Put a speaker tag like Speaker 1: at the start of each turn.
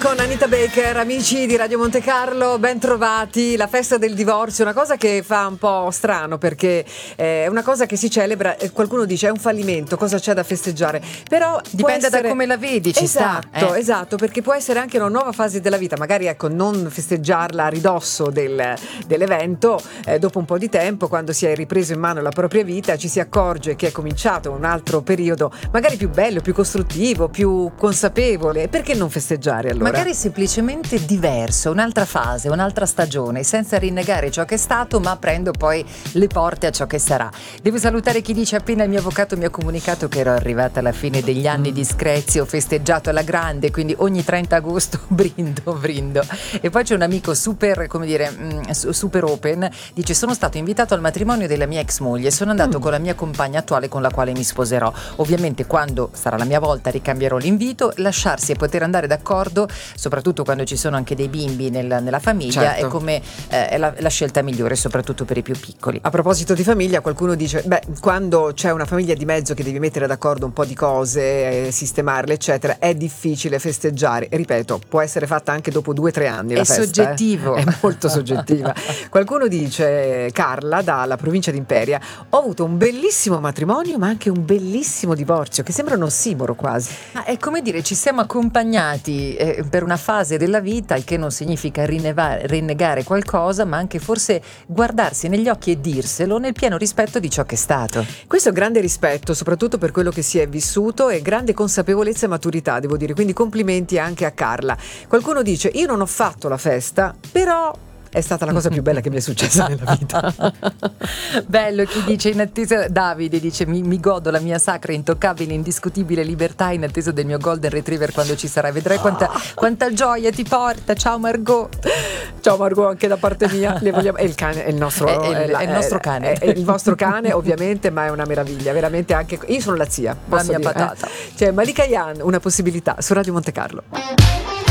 Speaker 1: con Anita Baker, amici di Radio Monte Carlo, ben trovati. La festa del divorzio, una cosa che fa un po' strano perché è una cosa che si celebra, qualcuno dice è un fallimento, cosa c'è da festeggiare? Però
Speaker 2: dipende da come la vedi, ci
Speaker 1: esatto, esatto, perché può essere anche una nuova fase della vita, magari ecco non festeggiarla a ridosso dell'evento, dopo un po' di tempo, quando si è ripreso in mano la propria vita, ci si accorge che è cominciato un altro periodo, magari più bello, più costruttivo, più consapevole. Perché non festeggiare allora?
Speaker 2: Magari semplicemente diverso, un'altra fase, un'altra stagione, senza rinnegare ciò che è stato, ma aprendo poi le porte a ciò che sarà. Devo salutare chi dice: appena il mio avvocato mi ha comunicato che ero arrivata alla fine degli anni di Screzi, ho festeggiato alla grande, quindi ogni 30 agosto brindo. E poi c'è un amico super, come dire, super open, dice: sono stato invitato al matrimonio della mia ex moglie, sono andato con la mia compagna attuale con la quale mi sposerò. Ovviamente quando sarà la mia volta ricambierò l'invito. Lasciarsi e poter andare d'accordo, soprattutto quando ci sono anche dei bimbi nella famiglia, certo, è come è la scelta migliore, soprattutto per i più piccoli.
Speaker 1: A proposito di famiglia, qualcuno dice quando c'è una famiglia di mezzo che devi mettere d'accordo un po' di cose, sistemarle eccetera, è difficile festeggiare. Ripeto, può essere fatta anche dopo 2-3 anni la festa,
Speaker 2: soggettivo,
Speaker 1: è molto soggettiva. Qualcuno dice: Carla dalla provincia di Imperia, ho avuto un bellissimo matrimonio ma anche un bellissimo divorzio, che sembra un ossimoro quasi.
Speaker 2: Ma è come dire, ci siamo accompagnati per una fase della vita, il che non significa rinnegare qualcosa, ma anche forse guardarsi negli occhi e dirselo nel pieno rispetto di ciò che è stato.
Speaker 1: Questo è grande rispetto, soprattutto per quello che si è vissuto, e grande consapevolezza e maturità, devo dire, quindi complimenti anche a Carla. Qualcuno dice: io non ho fatto la festa, però è stata la cosa più bella che mi è successa nella vita.
Speaker 2: Bello chi dice: in attesa, Davide dice: mi godo la mia sacra, intoccabile, indiscutibile libertà in attesa del mio golden retriever quando ci sarà, vedrai quanta gioia ti porta. Ciao Margot.
Speaker 1: Ciao Margot anche da parte mia. Le vogliamo, è il cane, è il nostro,
Speaker 2: è il nostro cane,
Speaker 1: è il vostro cane ovviamente, ma è una meraviglia veramente. Anche io sono la zia,
Speaker 2: la mia
Speaker 1: dire,
Speaker 2: patata.
Speaker 1: Cioè Malika Yan, una possibilità su Radio Monte Carlo.